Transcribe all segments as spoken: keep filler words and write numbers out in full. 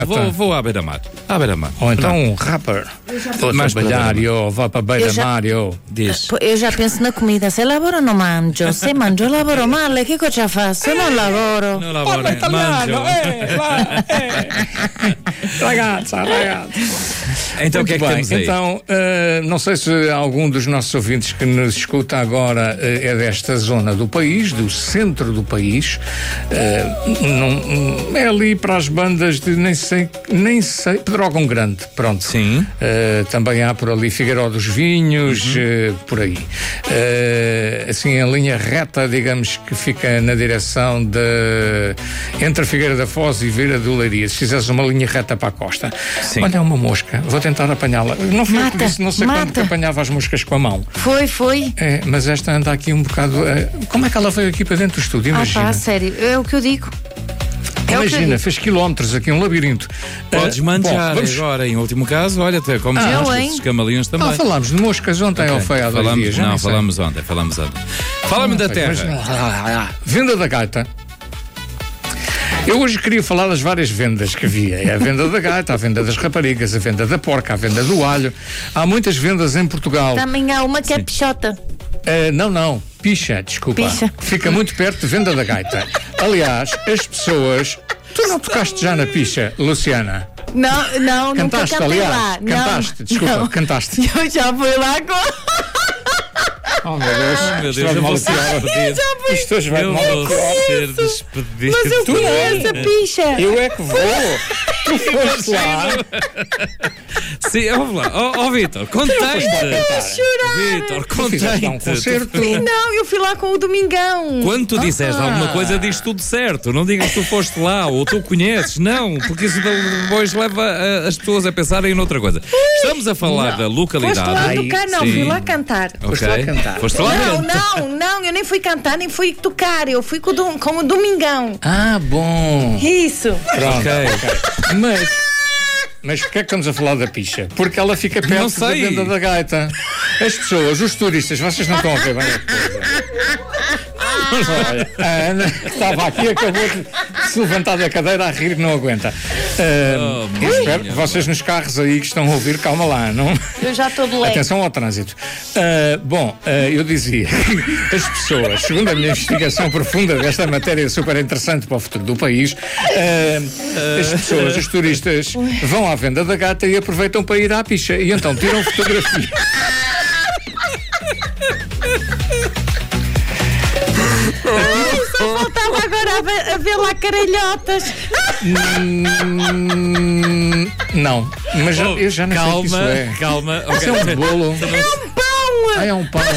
Vou, vou à beira-mar. À beira-mar. Ou então um rapper. Vou Mais trabalhar, eu vou para a beira-mar, eu. Diz. Eu já penso na comida. Se lavoro non mangio, se mangio lavoro male, che cosa faccio? Non lavoro. Não lavoro, Parla italiano, mangio. eh, vai, eh. Ragazza, ragazza. Então o que é que Muito temos bem, aí? então, eh, não sei se algum dos nossos ouvintes que nos escuta agora eh, é desta zona do país, do centro do país. Eh, não, é ali para as bandas de nem sei, nem sei, Pedrógão Grande, pronto. Sim. Eh, também há por ali Figueiró dos Vinhos, eh, por aí. Eh, assim, a linha reta, digamos, que fica na direção de entre a Figueira da Foz e Vila do Leiria. Se fizeres uma linha reta para a costa. Sim. Olha, é uma mosca. Vou tentar apanhá-la. Não foi eu que Mata, disse, não sei quando mata. que apanhava as moscas com a mão. Foi, foi. É, mas esta anda aqui um bocado. eh, como é que ela veio aqui para dentro do estúdio? Ah, Imagina. pá, sério, é o que eu digo. É o que eu Imagina, digo. fez quilómetros aqui, um labirinto. Podes Eh, manjar bom, vamos- agora, em último caso, olha, até como Ah, os hein? os camaleões também. Ah, falámos de moscas ontem Ok, ou foi há dois falamos, dias? Já Não, nem sei. falamos ontem, falamos ontem. Fala-me da terra. Mas- Venda da gaita. Eu hoje queria falar das várias vendas que havia. É a venda da gaita, a venda das raparigas, a venda da porca, a venda do alho. Há muitas vendas em Portugal. Também há uma que é Sim. pichota. Uh, não, não, picha, desculpa. Picha. Fica muito perto de venda da gaita. Aliás, as pessoas. Tu não tocaste já na picha, Luciana? Não, não, nunca Cantaste, cantei aliás. lá. Cantaste, não, desculpa, não. cantaste. Eu já fui lá com. Oh, meu Deus. Meu Isto Deus, vai eu mal vou ser pior. despedido. Isto hoje vai Eu mal vou pior. ser despedido. Mas eu Tu fui não. essa picha. Eu é que vou. Tu foste lá. Sim, vamos lá. Ó oh, oh, Vitor, contente. Vitor, Fizeste um contente. concerto. Não, eu fui lá com o Domingão. Quando tu disseste Ah. alguma coisa, diz tudo certo. Não digas que tu foste lá ou tu conheces. Não, porque isso depois leva a- as pessoas a pensarem noutra coisa. Estamos a falar da Foste localidade. lá Ai, tocar, não, sim. fui lá cantar. Foste Ok. lá cantar. Foste lá Não, ver. não, não, eu nem fui cantar, nem fui tocar, eu fui com o, Dom- com o Domingão. Ah, bom. Isso. Pronto. Ok. Mas. Mas porquê é que estamos a falar da picha? Porque ela fica Não perto da sei. venda da gaita. As pessoas, os turistas, vocês não estão a ver bem a coisa. Olha, a Ana, que estava aqui, acabou de se levantar da cadeira a rir, não aguenta. Ah, Oh, eu espero que minha vocês nos carros aí que estão a ouvir, calma lá, não? Eu já estou de leve. Atenção ao trânsito. Ah, bom, ah, eu dizia que as pessoas, segundo a minha investigação profunda desta matéria super interessante para o futuro do país, ah, as pessoas, os turistas, vão à venda da gata e aproveitam para ir à picha e então tiram fotografia. Só faltava agora a ver, a ver lá caralhotas. Hum, não, mas já- eu já nem sei o que isso Calma, é. calma. Isso é um bolo. Pão! Ah, é um pão.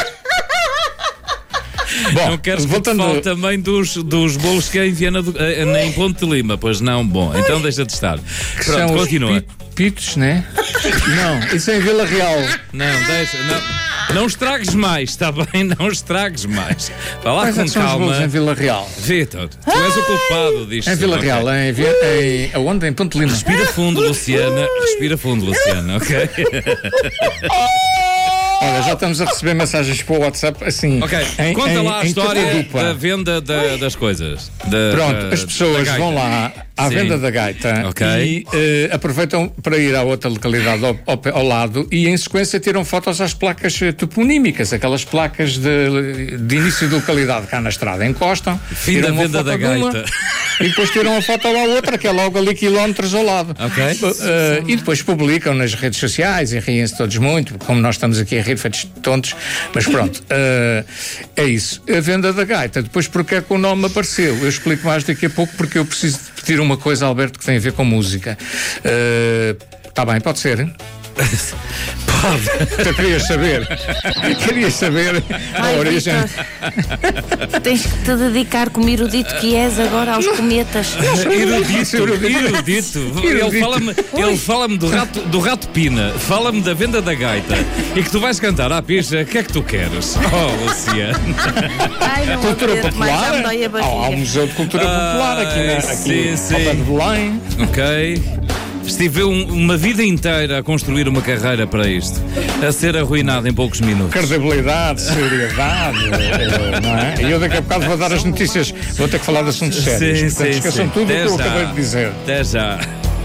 Bom, Não queres que te voltando. fale também dos, dos bolos que é em Viana do, eh, em Ponte de Lima, pois não, bom, então deixa de estar. que Pronto, são os continua. pi- pitos, né? Não, isso é em Vila Real. Não, deixa, não, não estragues mais, está bem? Não estragues mais. Vá lá Quais é com que são os bolos calma. em Vila Real? Vitor, tu és o culpado disto. Em Vila ok? Real, em, Vi- em aonde? Em Ponte Lima. Respira fundo, Luciana. Respira fundo, Luciana, ok? Olha, já estamos a receber mensagens para o WhatsApp assim. Ok, em, conta em, lá a em história capa-dupla. da venda da- das coisas. Da- Pronto, da- as pessoas da gaita. vão lá à Sim. venda da gaita Ok. e eh, aproveitam para ir à outra localidade ao, ao, pé- ao lado e em sequência tiram fotos às placas eh, toponímicas, aquelas placas de, de início de localidade cá na estrada. Encostam, Fim tiram da uma venda foto da de uma gaita. e depois tiram a foto lá outra, que é logo ali quilómetros ao lado. Ok. Eh, e depois publicam nas redes sociais e riem-se todos muito, como nós estamos aqui a rir feitos tontos, mas pronto, eh, é isso. A venda da gaita, depois porque é que o nome apareceu? Eu explico mais daqui a pouco porque eu preciso de pedir uma coisa, Alberto, que tem a ver com música. Está bem, pode ser? Pode. Tu querias saber? Querias saber a Ai, origem? Vitor, tens que te dedicar como erudito que és agora aos cometas. Erudito, Erudito. erudito. Ele Erudito. fala-me ele fala-me do rato, do rato Pina, fala-me da venda da gaita e que tu vais cantar à picha. O que é que tu queres? Oh, Luciano. Ai, não Cultura aguento mais, já popular? me dói a Há, há um barriga. museu de cultura popular aqui, Ai, na, aqui sim, sim. ao pé de Belém. Ok. Estive um- uma vida inteira a construir uma carreira para isto, a ser arruinado em poucos minutos. Credibilidade, seriedade, eh, não é? E eu daqui a bocado vou dar as notícias, vou ter que falar de assuntos sérios. Portanto, esqueçam tudo o que Até eu já. acabei de dizer. Até já.